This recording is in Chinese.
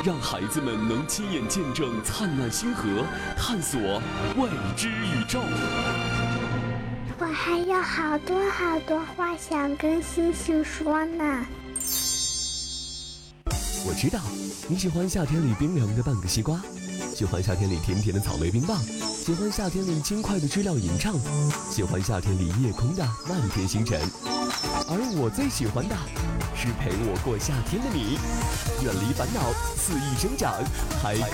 让孩子们能亲眼见证灿烂星河，探索未知宇宙。 我还有好多好多话想跟星星说呢。 我知道你喜欢夏天里冰凉的半个西瓜，喜欢夏天里甜甜的草莓冰棒，喜欢夏天里轻快的知了吟唱，喜欢夏天里夜空的漫天星辰。而我最喜欢的是陪我过夏天的你，远离烦恼，肆意生长，开